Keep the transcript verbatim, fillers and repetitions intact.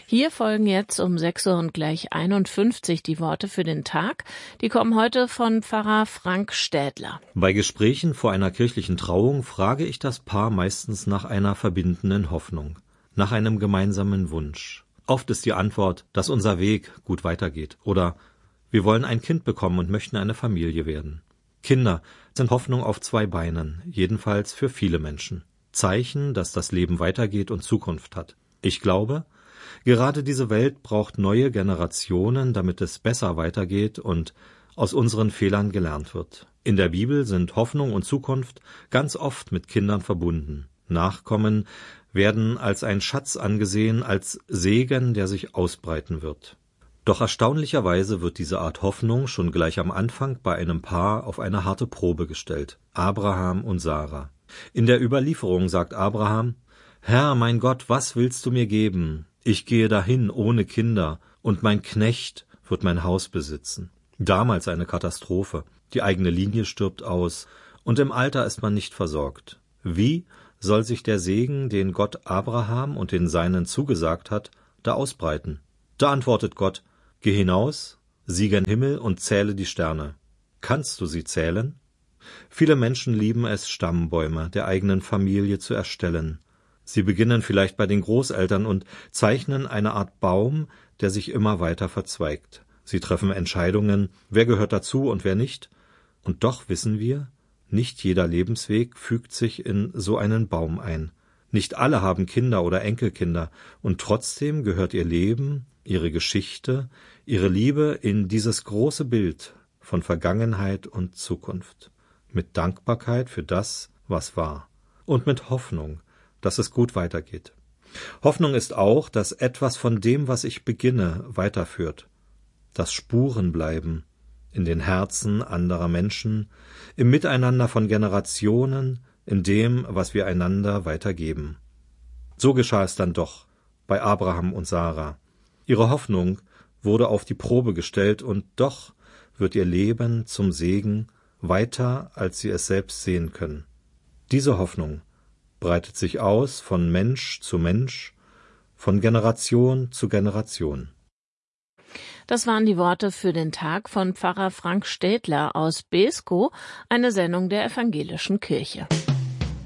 Hier folgen jetzt um sechs Uhr und gleich einundfünfzig die Worte für den Tag. Die kommen heute von Pfarrer Frank Städler. Bei Gesprächen vor einer kirchlichen Trauung frage ich das Paar meistens nach einer verbindenden Hoffnung, nach einem gemeinsamen Wunsch. Oft ist die Antwort, dass unser Weg gut weitergeht oder wir wollen ein Kind bekommen und möchten eine Familie werden. Kinder sind Hoffnung auf zwei Beinen, jedenfalls für viele Menschen. Zeichen, dass das Leben weitergeht und Zukunft hat. Ich glaube, gerade diese Welt braucht neue Generationen, damit es besser weitergeht und aus unseren Fehlern gelernt wird. In der Bibel sind Hoffnung und Zukunft ganz oft mit Kindern verbunden. Nachkommen werden als ein Schatz angesehen, als Segen, der sich ausbreiten wird. Doch erstaunlicherweise wird diese Art Hoffnung schon gleich am Anfang bei einem Paar auf eine harte Probe gestellt: Abraham und Sarah. In der Überlieferung sagt Abraham: »Herr, mein Gott, was willst du mir geben? Ich gehe dahin ohne Kinder, und mein Knecht wird mein Haus besitzen.« Damals eine Katastrophe. Die eigene Linie stirbt aus, und im Alter ist man nicht versorgt. Wie soll sich der Segen, den Gott Abraham und den Seinen zugesagt hat, da ausbreiten? Da antwortet Gott: »Geh hinaus, sieh gen Himmel und zähle die Sterne. Kannst du sie zählen?« Viele Menschen lieben es, Stammbäume der eigenen Familie zu erstellen. Sie beginnen vielleicht bei den Großeltern und zeichnen eine Art Baum, der sich immer weiter verzweigt. Sie treffen Entscheidungen, wer gehört dazu und wer nicht. Und doch wissen wir, nicht jeder Lebensweg fügt sich in so einen Baum ein. Nicht alle haben Kinder oder Enkelkinder, und trotzdem gehört ihr Leben, ihre Geschichte, ihre Liebe in dieses große Bild von Vergangenheit und Zukunft. Mit Dankbarkeit für das, was war. Und mit Hoffnung, dass es gut weitergeht. Hoffnung ist auch, dass etwas von dem, was ich beginne, weiterführt. Das Spurenbleiben in den Herzen anderer Menschen, im Miteinander von Generationen, in dem, was wir einander weitergeben. So geschah es dann doch bei Abraham und Sarah. Ihre Hoffnung wurde auf die Probe gestellt, und doch wird ihr Leben zum Segen, weiter als sie es selbst sehen können. Diese Hoffnung breitet sich aus von Mensch zu Mensch, von Generation zu Generation. Das waren die Worte für den Tag von Pfarrer Frank Städler aus Beeskow, eine Sendung der Evangelischen Kirche.